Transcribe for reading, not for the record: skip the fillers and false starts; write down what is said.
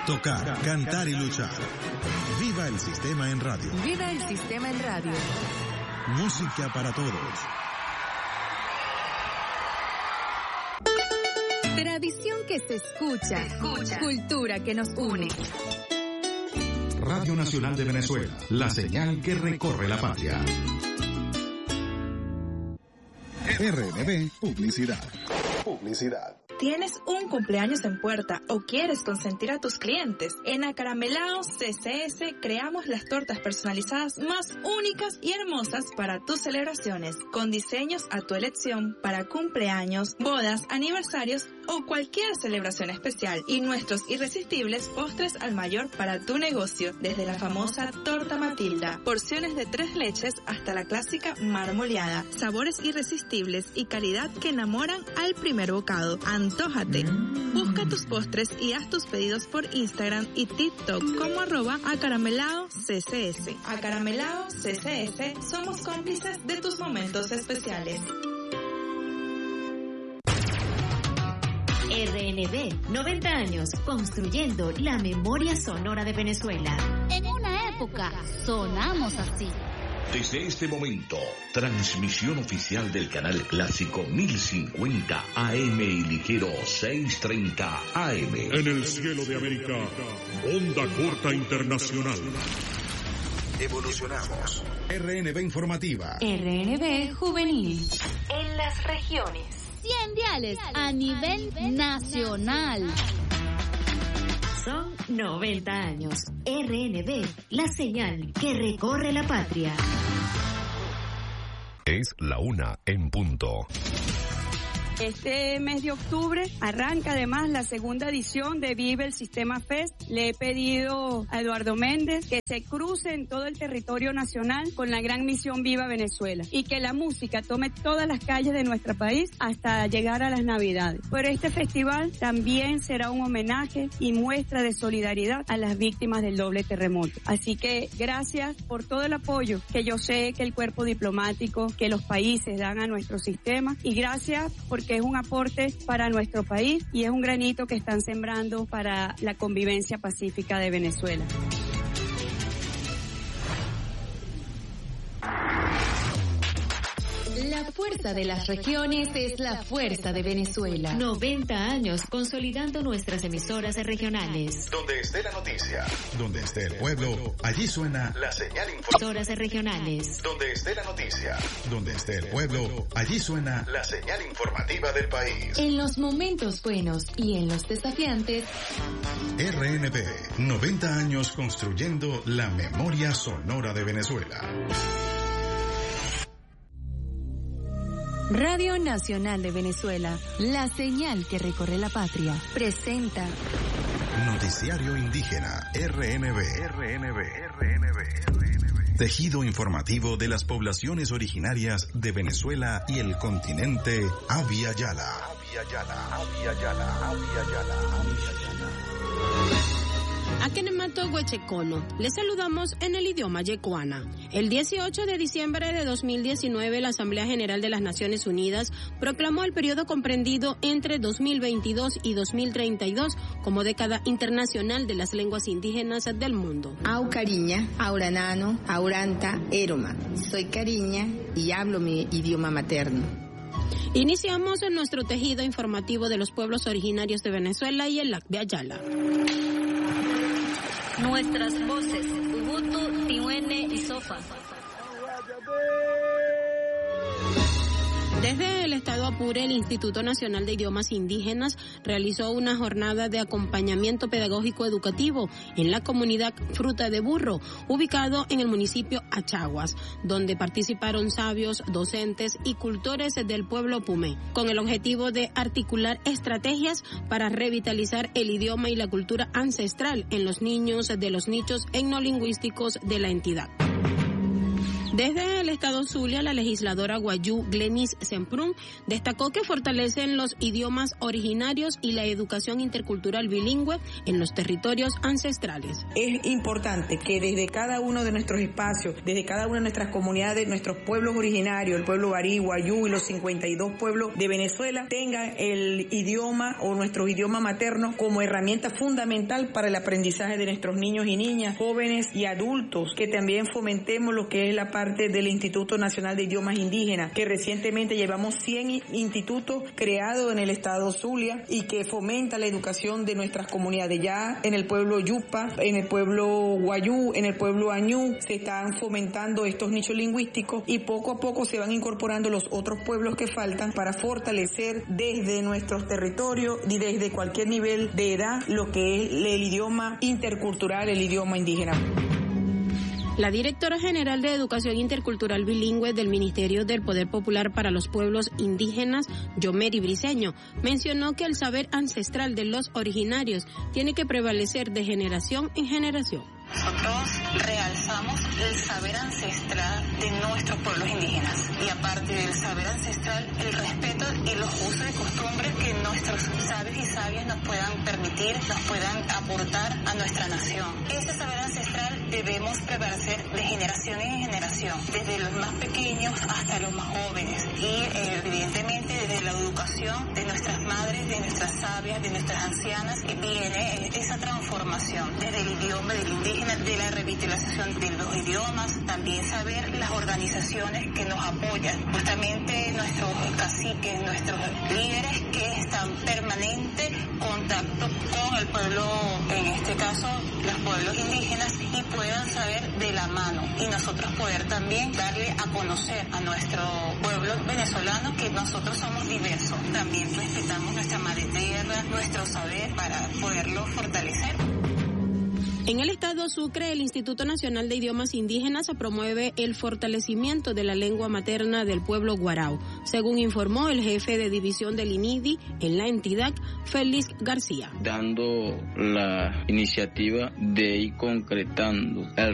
tocar, cantar y luchar. Viva el sistema en radio. Viva el sistema en radio. Música para todos. Tradición que se escucha. Cultura que nos une. Radio Nacional de Venezuela, la señal que recorre la patria. RNB Publicidad. ¿Tienes un cumpleaños en puerta o quieres consentir a tus clientes? En Acaramelao CCS creamos las tortas personalizadas más únicas y hermosas para tus celebraciones, con diseños a tu elección para cumpleaños, bodas, aniversarios o cualquier celebración especial, y nuestros irresistibles postres al mayor para tu negocio, desde la famosa torta Matilda, porciones de 3 leches hasta la clásica marmoleada, sabores irresistibles y calidad que enamoran al primer bocado. Antójate. Busca tus postres y haz tus pedidos por Instagram y TikTok como @acaramelao.ccs. Acaramelao CCS, somos cómplices de tus momentos especiales. RNB, 90 años construyendo la memoria sonora de Venezuela. En una época sonamos así. Desde este momento, transmisión oficial del canal clásico 1050 AM y ligero 630 AM. En el cielo de América, onda corta internacional. Evolucionamos. RNB Informativa. RNB Juvenil. En las regiones. 100 diales a nivel nacional. Son 90 años. RNB, la señal que recorre la patria. Es la 1 en punto. Este mes de octubre arranca además la segunda edición de Vive el Sistema Fest. Le he pedido a Eduardo Méndez que se cruce en todo el territorio nacional con la gran misión Viva Venezuela y que la música tome todas las calles de nuestro país hasta llegar a las Navidades. Pero este festival también será un homenaje y muestra de solidaridad a las víctimas del doble terremoto. Así que gracias por todo el apoyo que yo sé que el cuerpo diplomático, que los países dan a nuestro sistema, y gracias porque es un aporte para nuestro país y es un granito que están sembrando para la convivencia pacífica de Venezuela. La fuerza de las regiones es la fuerza de Venezuela. 90 años consolidando nuestras emisoras regionales. Donde esté la noticia, donde esté el pueblo, allí suena la señal informativa. Emisoras regionales. Donde esté la noticia, donde esté el pueblo, allí suena la señal informativa del país. En los momentos buenos y en los desafiantes. RNB, 90 años construyendo la memoria sonora de Venezuela. Radio Nacional de Venezuela, la señal que recorre la patria, presenta Noticiario Indígena, RNB. Tejido informativo de las poblaciones originarias de Venezuela y el continente Abya Yala. Akenemato Huechecono, les saludamos en el idioma yecuana. El 18 de diciembre de 2019, la Asamblea General de las Naciones Unidas proclamó el periodo comprendido entre 2022 y 2032 como década internacional de las lenguas indígenas del mundo. Au Cariña, Auranano, Auranta, Eroma. Soy Cariña y hablo mi idioma materno. Iniciamos en nuestro tejido informativo de los pueblos originarios de Venezuela y el Abya Yala. Nuestras voces, Ubuntu, Tihuene y Sofa. Desde el estado Apure, el Instituto Nacional de Idiomas Indígenas realizó una jornada de acompañamiento pedagógico educativo en la comunidad Fruta de Burro, ubicado en el municipio Achaguas, donde participaron sabios, docentes y cultores del pueblo Pumé, con el objetivo de articular estrategias para revitalizar el idioma y la cultura ancestral en los niños de los nichos etnolingüísticos de la entidad. Desde el estado Zulia, la legisladora guayú Glenis Semprún destacó que fortalecen los idiomas originarios y la educación intercultural bilingüe en los territorios ancestrales. Es importante que desde cada uno de nuestros espacios, desde cada una de nuestras comunidades, nuestros pueblos originarios, el pueblo barí, guayú y los 52 pueblos de Venezuela, tengan el idioma o nuestro idioma materno como herramienta fundamental para el aprendizaje de nuestros niños y niñas, jóvenes y adultos, que también fomentemos lo que es la parte del Instituto Nacional de Idiomas Indígenas, que recientemente llevamos 100 institutos creados en el estado Zulia y que fomenta la educación de nuestras comunidades. Ya en el pueblo Yupa, en el pueblo guayú, en el pueblo añú, se están fomentando estos nichos lingüísticos y poco a poco se van incorporando los otros pueblos que faltan para fortalecer desde nuestros territorios y desde cualquier nivel de edad lo que es el idioma intercultural, el idioma indígena. La directora general de Educación Intercultural Bilingüe del Ministerio del Poder Popular para los Pueblos Indígenas, Yomeri Briceño, mencionó que el saber ancestral de los originarios tiene que prevalecer de generación en generación. Nosotros realzamos el saber ancestral de nuestros pueblos indígenas y aparte del saber ancestral, el respeto y los usos y costumbres que nuestros sabios y sabias nos puedan permitir, nos puedan aportar a nuestra nación. Ese saber ancestral debemos prevalecer de generación en generación, desde los más pequeños hasta los más jóvenes y evidentemente desde la educación de nuestras madres, de nuestras sabias, de nuestras ancianas, viene esa transformación desde el idioma del indígena, de la revitalización de los idiomas, también saber las organizaciones que nos apoyan, justamente nuestros caciques, nuestros líderes que están en permanente contacto con el pueblo, en este caso los pueblos indígenas, y puedan saber de la mano y nosotros poder también darle a conocer a nuestro pueblo venezolano que nosotros somos diversos, también respetamos nuestra madre tierra, nuestro saber para poderlo fortalecer. En el estado Sucre, el Instituto Nacional de Idiomas Indígenas promueve el fortalecimiento de la lengua materna del pueblo guarao, según informó el jefe de división del INIDI en la entidad, Félix García. Dando la iniciativa de ir concretando el